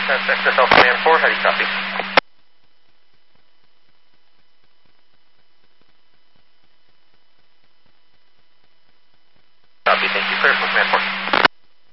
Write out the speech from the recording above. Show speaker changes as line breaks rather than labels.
That's XFL Command 4. How do you copy?